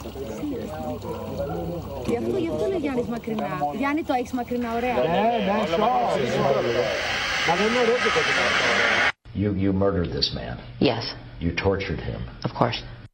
Γι' αυτό λέει Γιάννης μακρινά. Γιάννη, το έχεις μακρινά, ωραία. You murdered this man. Yes. You tortured him. Of course.